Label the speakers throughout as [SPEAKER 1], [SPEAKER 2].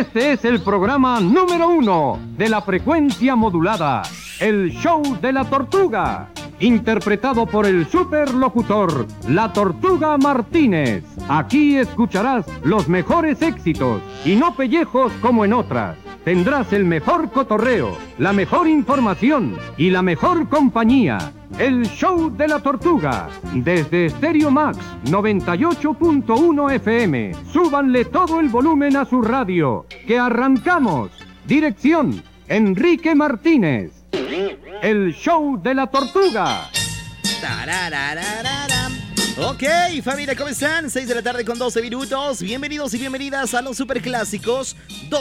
[SPEAKER 1] Este es el programa número 1 de la frecuencia modulada, el show de la tortuga, interpretado por el superlocutor, la Tortuga Martínez. Aquí escucharás los mejores éxitos y no pellejos como en otras. Tendrás el mejor cotorreo, la mejor información y la mejor compañía. El show de la tortuga, desde Stereo Max 98.1 FM. Súbanle todo el volumen a su radio, que arrancamos. Dirección, Enrique Martínez. El show de la tortuga.
[SPEAKER 2] Ok, familia, ¿cómo están? 6 de la tarde con 12 minutos. Bienvenidos y bienvenidas a los Superclásicos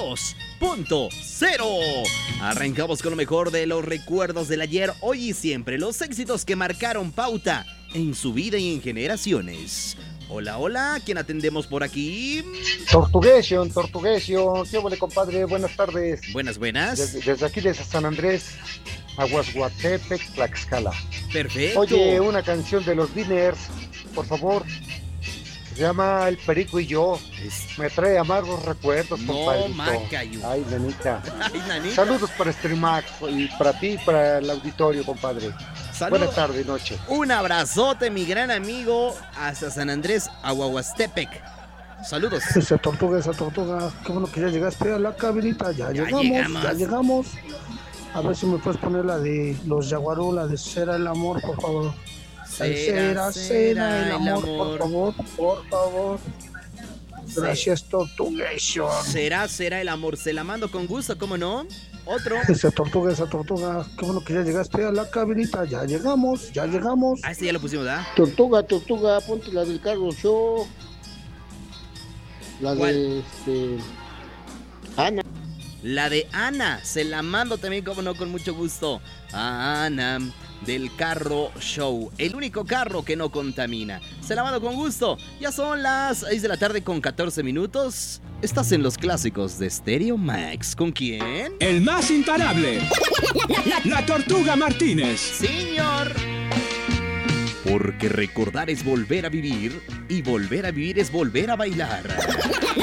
[SPEAKER 2] 2.0. Arrancamos con lo mejor de los recuerdos del ayer, hoy y siempre. Los éxitos que marcaron pauta en su vida y en generaciones. Hola, hola, ¿quién atendemos por aquí?
[SPEAKER 3] Tortuguesio, ¿qué huele, compadre? Buenas tardes.
[SPEAKER 2] Buenas.
[SPEAKER 3] Desde aquí de San Andrés, Aguasguatepec, Tlaxcala.
[SPEAKER 2] Perfecto.
[SPEAKER 3] Oye, una canción de los Diners, por favor. Se llama El Perico y yo. Me trae amargos recuerdos, compadre. Ay, nanita. Saludos para Streamax y para ti y para el auditorio, compadre.
[SPEAKER 2] Saludos.
[SPEAKER 3] Buenas tardes, noche.
[SPEAKER 2] Un abrazote, mi gran amigo, hasta San Andrés, Aguasguatepec. Saludos.
[SPEAKER 4] Esa tortuga, qué bueno que ya llegaste a la cabinita. Ya llegamos. A ver si me puedes poner la de los Yaguarú, la de Será el amor, por favor. Será el amor, por favor. Gracias, Tortuguesio.
[SPEAKER 2] Será el amor, se la mando con gusto, ¿cómo no? Otro.
[SPEAKER 4] Esa tortuga, qué bueno que ya llegaste a la cabinita. Ya llegamos.
[SPEAKER 2] Ah, este ya lo pusimos, ¿verdad?
[SPEAKER 5] Tortuga, ponte la del Carlos Show. La
[SPEAKER 2] ¿cuál?
[SPEAKER 5] de Ana.
[SPEAKER 2] La de Ana, se la mando también, como no, con mucho gusto. A Ana, del Carro Show, el único carro que no contamina. Se la mando con gusto. Ya son las 6 de la tarde con 14 minutos. Estás en los clásicos de Stereo Max. ¿Con quién?
[SPEAKER 6] El más imparable. La Tortuga Martínez.
[SPEAKER 2] Señor. Porque recordar es volver a vivir y volver a vivir es volver a bailar.